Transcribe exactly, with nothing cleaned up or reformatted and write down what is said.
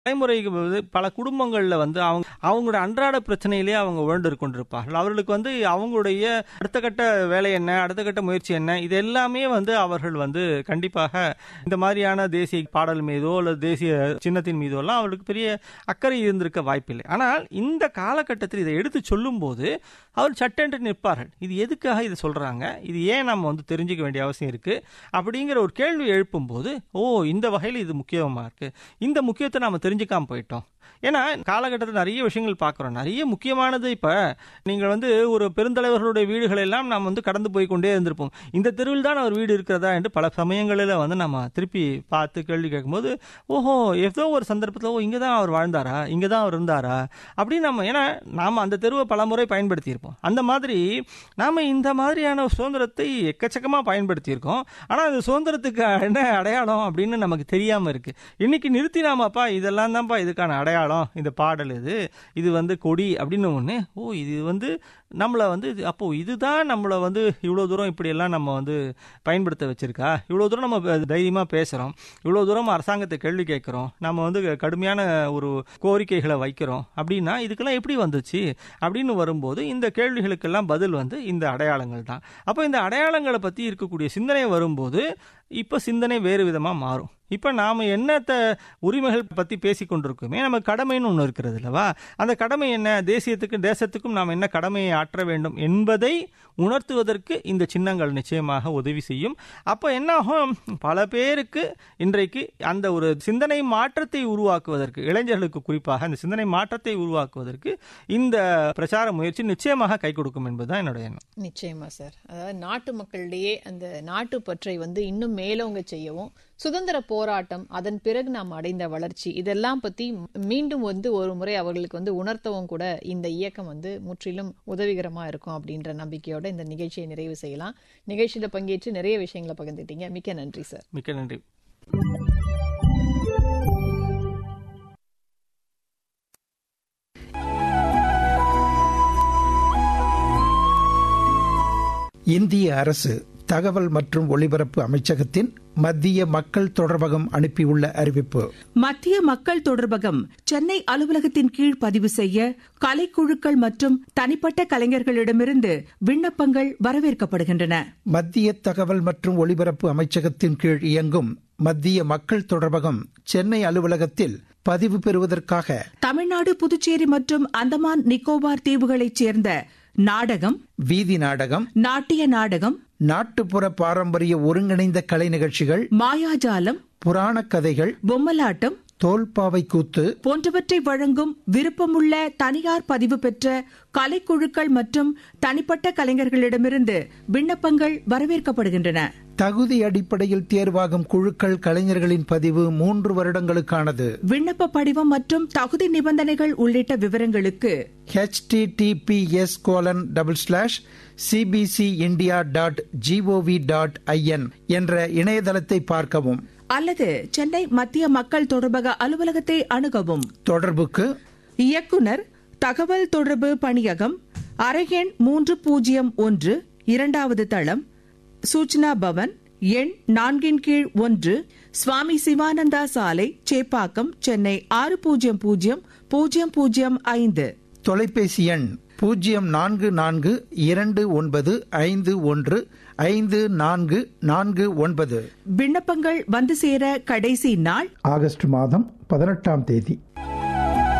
தலைமுறைக்கு வந்து பல குடும்பங்கள்ல வந்து அவங்க அவங்களோட அன்றாட பிரச்சனையிலேயே அவங்க உழண்டு கொண்டிருப்பார்கள். அவர்களுக்கு வந்து அவங்களுடைய அடுத்த கட்ட வேலை என்ன, அடுத்த கட்ட முயற்சி என்ன, இது எல்லாமே வந்து அவர்கள் வந்து கண்டிப்பாக இந்த மாதிரியான தேசிய பாடல் மீதோ அல்லது தேசிய சின்னத்தின் மீதோ எல்லாம் அவர்களுக்கு பெரிய அக்கறை இருந்திருக்க வாய்ப்பில்லை. ஆனால் இந்த காலகட்டத்தில் இதை எடுத்து சொல்லும் போது அவர் சட்டென்று நிற்பார்கள். இது எதுக்காக இதை சொல்றாங்க, இது ஏன் நம்ம வந்து தெரிஞ்சுக்க வேண்டிய அவசியம் இருக்கு அப்படிங்கிற ஒரு கேள்வி எழுப்பும் போது, ஓ இந்த வகையில் இது முக்கியமா இருக்கு, இந்த முக்கியத்தை நாம தெரிஞ்சுக்காம போயிட்டோம். ஏன்னா காலகட்டத்தில் நிறைய விஷயங்கள் பார்க்குறோம். நிறைய முக்கியமானது இப்போ நீங்கள் வந்து ஒரு பெருந்தலைவர்களுடைய வீடுகள் எல்லாம் நாம் வந்து கடந்து போய் கொண்டே இருந்திருப்போம். இந்த தெருவில் தான் அவர் வீடு இருக்கிறதா என்று பல சமயங்களில் வந்து நம்ம திருப்பி பார்த்து கேள்வி கேட்கும்போது, ஓஹோ ஏதோ ஒரு சந்தர்ப்பத்தில் ஓ இங்கே தான் அவர் வாழ்ந்தாரா, இங்கே தான் அவர் இருந்தாரா அப்படின்னு நம்ம, ஏன்னா நாம் அந்த தெருவை பல முறை பயன்படுத்தியிருப்போம். அந்த மாதிரி நாம் இந்த மாதிரியான சுதந்திரத்தை எக்கச்சக்கமாக பயன்படுத்தியிருக்கோம். ஆனால் அது சுதந்திரத்துக்கு என்ன அடையாளம் அப்படின்னு நமக்கு தெரியாமல் இருக்குது. இன்னைக்கு நிறுத்தினாமாப்பா இதெல்லாம் தான்ப்பா இதுக்கான அடையாளம், இந்த பாடல் இது இது வந்து கொடி அப்படின்னு ஒன்று, ஓ இது வந்து நம்மளை வந்து அப்போ இதுதான் நம்மளை வந்து இவ்வளோ தூரம் இப்படியெல்லாம் நம்ம வந்து பயன்படுத்த வச்சிருக்கா, இவ்வளோ தூரம் நம்ம தைரியமாக பேசுகிறோம், இவ்வளோ தூரம் அரசாங்கத்தை கேள்வி கேட்குறோம், நம்ம வந்து கடுமையான ஒரு கோரிக்கைகளை வைக்கிறோம் அப்படின்னா இதுக்கெல்லாம் எப்படி வந்துச்சு அப்படின்னு வரும்போது இந்த கேள்விகளுக்கெல்லாம் பதில் வந்து இந்த அடையாளங்கள் தான். அப்போ இந்த அடையாளங்களை பற்றி இருக்கக்கூடிய சிந்தனை வரும்போது இப்போ சிந்தனை வேறு விதமாக மாறும். இப்போ நாம் என்னத்த உரிமைகள் பற்றி பேசி கொண்டிருக்கோமே, நம்ம கடமைன்னு ஒன்று இருக்கிறது இல்லவா, அந்த கடமை என்ன, தேசியத்துக்கும் தேசத்துக்கும் நாம் என்ன கடமையை ஆற்ற வேண்டும் என்பதை உணர்த்துவதற்கு இந்த சின்னங்கள் நிச்சயமாக உதவி செய்யும். அப்போ என்னாகும், பல பேருக்கு இன்றைக்கு அந்த ஒரு சிந்தனை மாற்றத்தை உருவாக்குவதற்கு, இளைஞர்களுக்கு குறிப்பாக அந்த சிந்தனை மாற்றத்தை உருவாக்குவதற்கு இந்த பிரச்சார முயற்சி நிச்சயமாக கை கொடுக்கும் என்பதுதான் என்னுடைய எண்ணம். நிச்சயமா சார். அதாவது நாட்டு மக்களிடையே அந்த நாட்டு பற்றை வந்து இன்னும் மேலோங்க செய்யவும், சுதந்திர போராட்டம், அதன் பிறகு நாம் அடைந்த வளர்ச்சி, இதெல்லாம் பத்தி மீண்டும் வந்து ஒரு முறை அவர்களுக்கு வந்து உணர்த்தவும் கூட இந்த இயக்கம் வந்து முற்றிலும் உதவிகரமா இருக்கும் அப்படின்ற நம்பிக்கையோட இந்த நிகழ்ச்சியை நிறைவு செய்யலாம். நிகழ்ச்சியில பங்கேற்று நிறைய விஷயங்களை பகிர்ந்துட்டீங்க. மிக்க நன்றி சார். மிக்க நன்றி. இந்திய அரசு தகவல் மற்றும் ஒலிபரப்பு அமைச்சகத்தின் மத்திய மக்கள் தொடர்பகம் அனுப்பியுள்ள அறிவிப்பு. மத்திய மக்கள் தொடர்பகம் சென்னை அலுவலகத்தின் கீழ் பதிவு செய்ய கலைக்குழுக்கள் மற்றும் தனிப்பட்ட கலைஞர்களிடமிருந்து விண்ணப்பங்கள் வரவேற்கப்படுகின்றன. மத்திய தகவல் மற்றும் ஒலிபரப்பு அமைச்சகத்தின் கீழ் இயங்கும் மத்திய மக்கள் தொடர்பகம் சென்னை அலுவலகத்தில் பதிவு பெறுவதற்காக தமிழ்நாடு, புதுச்சேரி மற்றும் அந்தமான் நிக்கோபார் தீவுகளைச் சேர்ந்த நாடகம், வீதி நாடகம், நாட்டிய நாடகம், நாட்டுப்புற பாரம்பரிய ஒருங்கிணைந்த கலை நிகழ்ச்சிகள், மாயாஜாலம், புராண கதைகள், பொம்மலாட்டம், தோல்பாவை கூத்து போன்றவற்றை வழங்கும் விருப்பமுள்ள தனியார் பதிவு பெற்ற கலைக்குழுக்கள் மற்றும் தனிப்பட்ட கலைஞர்களிடமிருந்து விண்ணப்பங்கள் வரவேற்கப்படுகின்றன. தகுதி அடிப்படையில் தேர்வாகும் குழுக்கள் கலைஞர்களின் பதிவு மூன்று வருடங்களுக்கானது. விண்ணப்ப படிவம் மற்றும் தகுதி நிபந்தனைகள் உள்ளிட்ட விவரங்களுக்கு H D D B S colon double slash CBC India dot gov dot IN என்ற இணையதளத்தை பார்க்கவும் அல்லது சென்னை மத்திய மக்கள் தொடர்பக அலுவலகத்தை அணுகவும். தொடர்புக்கு இயக்குனர், தகவல் தொடர்பு பணியகம், அறையெண் மூன்று பூஜ்ஜியம் ஒன்று, இரண்டாவது தளம், சூச்சனா பவன், எண் நான்கின் கீழ் ஒன்று, சுவாமி சிவானந்தா சாலை, சேப்பாக்கம், சென்னை ஆறு பூஜ்ஜியம் பூஜ்ஜியம் பூஜ்ஜியம் பூஜ்ஜியம் ஐந்து. தொலைபேசி எண் பூஜ்ஜியம் நான்கு நான்கு இரண்டு ஒன்பது ஐந்து ஒன்று ஐந்து நான்கு நான்கு ஒன்பது. விண்ணப்பங்கள் வந்து சேர கடைசி நாள் ஆகஸ்ட் மாதம் பதினெட்டாம் தேதி.